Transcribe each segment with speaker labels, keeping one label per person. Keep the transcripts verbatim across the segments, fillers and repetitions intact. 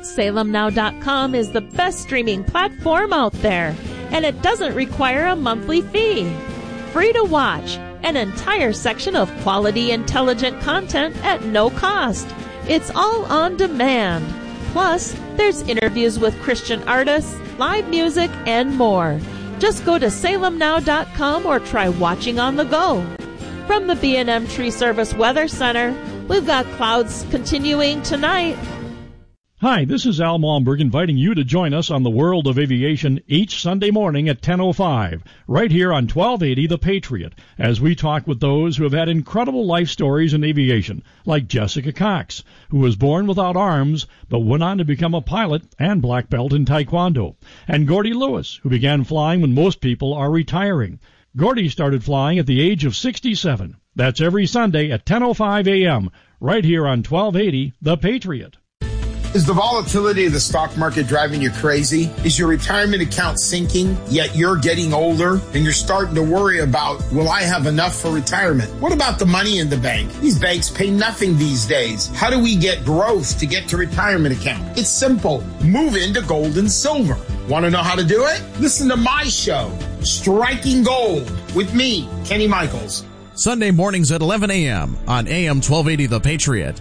Speaker 1: Salem Now dot com is the best streaming platform out there, and it doesn't require a monthly fee. Free to watch, an entire section of quality, intelligent content at no cost. It's all on demand. Plus, there's interviews with Christian artists, live music, and more. Just go to Salem Now dot com or try watching on the go. From the B and M Tree Service Weather Center, we've got clouds continuing tonight.
Speaker 2: Hi, this is Al Malmberg inviting you to join us on the World of Aviation each Sunday morning at ten oh five, right here on twelve eighty The Patriot, as we talk with those who have had incredible life stories in aviation, like Jessica Cox, who was born without arms but went on to become a pilot and black belt in Taekwondo, and Gordy Lewis, who began flying when most people are retiring. Gordy started flying at the age of sixty-seven. That's every Sunday at ten oh five a.m., right here on twelve eighty The Patriot.
Speaker 3: Is the volatility of the stock market driving you crazy? Is your retirement account sinking, yet you're getting older and you're starting to worry about, will I have enough for retirement? What about the money in the bank? These banks pay nothing these days. How do we get growth to get to retirement account? It's simple. Move into gold and silver. Want to know how to do it? Listen to my show, Striking Gold, with me, Kenny Michaels.
Speaker 4: Sunday mornings at eleven a.m. on A M twelve eighty The Patriot.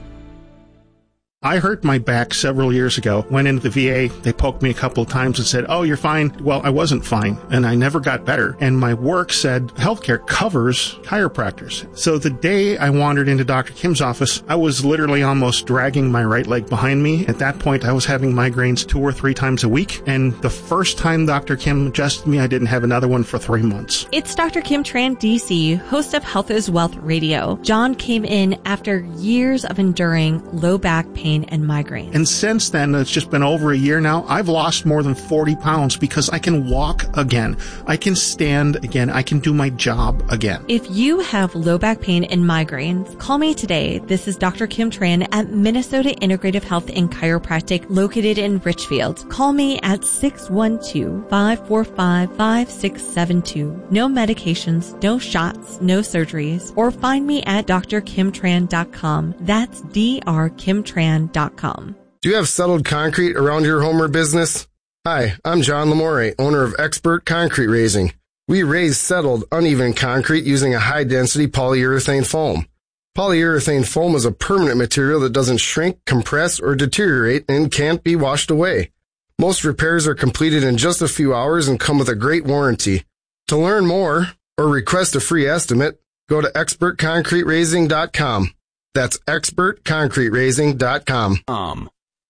Speaker 5: I hurt my back several years ago, went into the V A, they poked me a couple of times and said, oh, you're fine. Well, I wasn't fine, and I never got better. And my work said healthcare covers chiropractors. So the day I wandered into Doctor Kim's office, I was literally almost dragging my right leg behind me. At that point, I was having migraines two or three times a week. And the first time Doctor Kim adjusted me, I didn't have another one for three months.
Speaker 6: It's Doctor Kim Tran, D C, host of Health is Wealth Radio. John came in after years of enduring low back pain and migraines.
Speaker 5: And since then, it's just been over a year now, I've lost more than forty pounds because I can walk again. I can stand again. I can do my job again.
Speaker 6: If you have low back pain and migraines, call me today. This is Doctor Kim Tran at Minnesota Integrative Health and Chiropractic located in Richfield. Call me at six one two, five four five, five six seven two. No medications, no shots, no surgeries. Or find me at D R kim tran dot com. That's D R kim tran dot com.
Speaker 7: Do you have settled concrete around your home or business? Hi, I'm John Lamore, owner of Expert Concrete Raising. We raise settled, uneven concrete using a high-density polyurethane foam. Polyurethane foam is a permanent material that doesn't shrink, compress, or deteriorate and can't be washed away. Most repairs are completed in just a few hours and come with a great warranty. To learn more or request a free estimate, go to expert concrete raising dot com. That's expert concrete raising dot com.
Speaker 8: Um.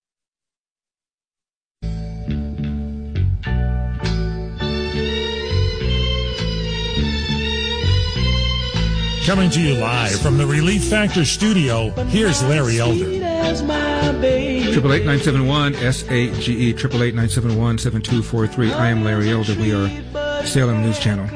Speaker 9: Coming to you live from the Relief Factor studio, here's Larry Elder.
Speaker 10: Triple eight nine seven one S A G E triple eight nine seven one seven two four three. I am Larry Elder. We are Salem News Channel.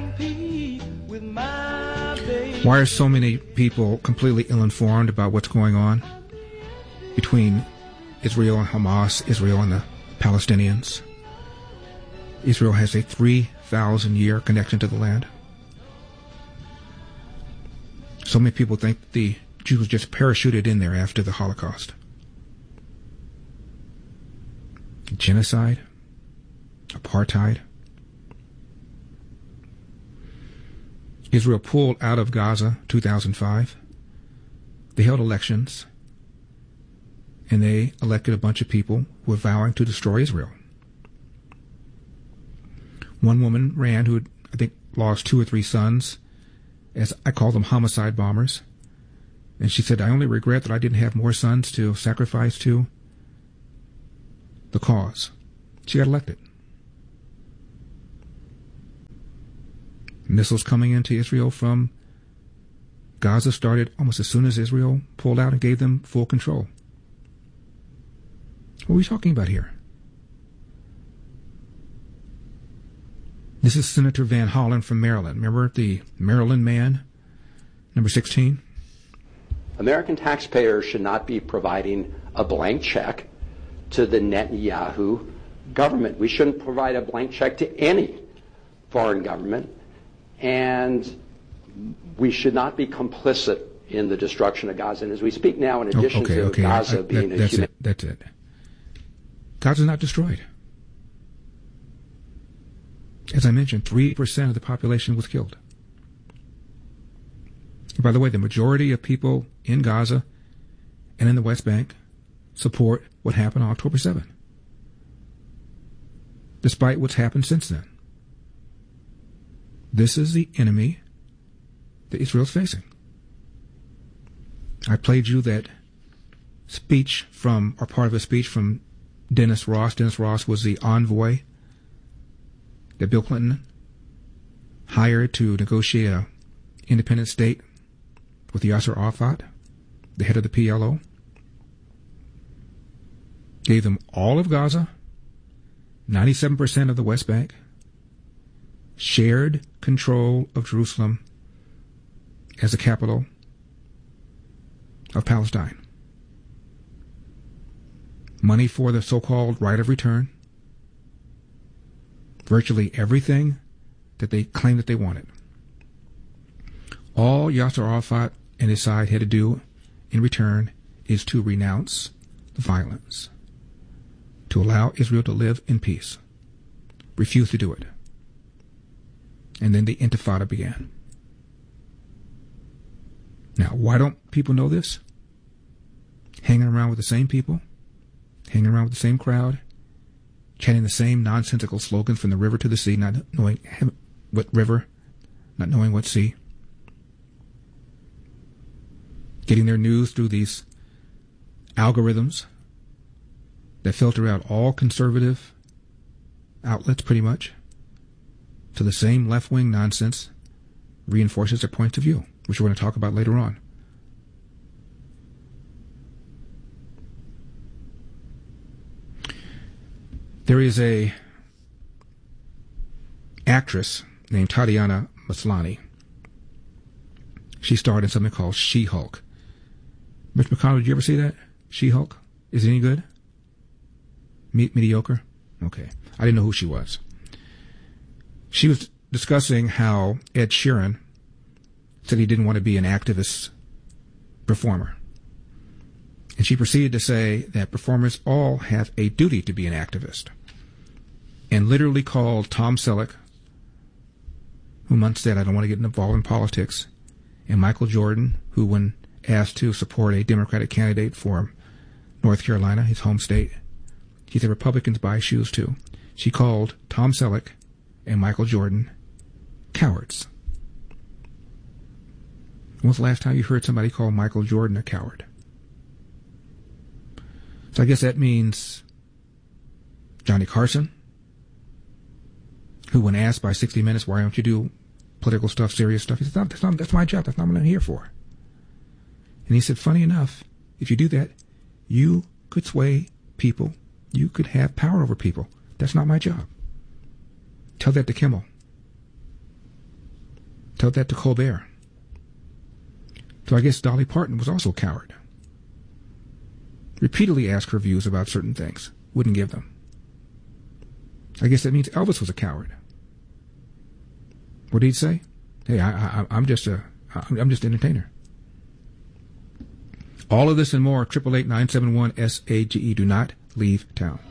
Speaker 10: Why are so many people completely ill-informed about what's going on between Israel and Hamas, Israel and the Palestinians? Israel has a three thousand year connection to the land. So many people think the Jews just parachuted in there after the Holocaust. Genocide, apartheid. Israel pulled out of Gaza two thousand five. They held elections, and they elected a bunch of people who were vowing to destroy Israel. One woman ran who had, I think, lost two or three sons, as I call them homicide bombers. And she said, I only regret that I didn't have more sons to sacrifice to the cause. She got elected. Missiles coming into Israel from Gaza started almost as soon as Israel pulled out and gave them full control. What are we talking about here? This is Senator Van Hollen from Maryland. Remember the Maryland man, number sixteen?
Speaker 11: American taxpayers should not be providing a blank check to the Netanyahu government. We shouldn't provide a blank check to any foreign government. And we should not be complicit in the destruction of Gaza. And as we speak now, in addition
Speaker 10: okay,
Speaker 11: to
Speaker 10: okay.
Speaker 11: Gaza
Speaker 10: I,
Speaker 11: being
Speaker 10: that,
Speaker 11: a
Speaker 10: that's
Speaker 11: human...
Speaker 10: it. That's it. Gaza's not destroyed. As I mentioned, three percent of the population was killed. And by the way, the majority of people in Gaza and in the West Bank support what happened on October seventh, despite what's happened since then. This is the enemy that Israel's facing. I played you that speech from, or part of a speech from Dennis Ross. Dennis Ross was the envoy that Bill Clinton hired to negotiate an independent state with Yasser Arafat, the head of the P L O. Gave them all of Gaza, ninety-seven percent of the West Bank, shared control of Jerusalem as the capital of Palestine. Money for the so-called right of return. Virtually everything that they claimed that they wanted. All Yasser Arafat and his side had to do in return is to renounce the violence, to allow Israel to live in peace. Refused to do it. And then the Intifada began. Now, why don't people know this? Hanging around with the same people, hanging around with the same crowd, chanting the same nonsensical slogans from the river to the sea, not knowing what river, not knowing what sea. Getting their news through these algorithms that filter out all conservative outlets pretty much to the same left-wing nonsense, reinforces their points of view, which we're going to talk about later on. There is a actress named Tatiana Maslany. She starred in something called She-Hulk. Mitch McConnell, did you ever see that? She-Hulk? Is it any good? Me- mediocre? Okay. I didn't know who she was. She was discussing how Ed Sheeran said he didn't want to be an activist performer. And she proceeded to say that performers all have a duty to be an activist. And literally called Tom Selleck, who once said, I don't want to get involved in politics, and Michael Jordan, who when asked to support a Democratic candidate for North Carolina, his home state, he said Republicans buy shoes too. She called Tom Selleck and Michael Jordan cowards. When was the last time you heard somebody call Michael Jordan a coward? So I guess that means Johnny Carson, who when asked by sixty minutes, why don't you do political stuff, serious stuff, he said, that's, not, that's my job, that's not what I'm here for. And he said, funny enough, if you do that, you could sway people, you could have power over people. That's not my job. Tell that to Kimmel. Tell that to Colbert. So I guess Dolly Parton was also a coward. Repeatedly asked her views about certain things. Wouldn't give them. I guess that means Elvis was a coward. What did he say? Hey, I, I, I'm just a, I'm just an entertainer. All of this and more, triple eight nine seven one S A G E. Do not leave town.